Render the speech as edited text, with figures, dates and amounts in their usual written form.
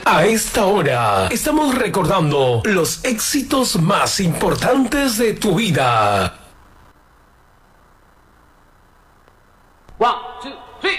A esta hora estamos recordando los éxitos más importantes de tu vida. 1, 2.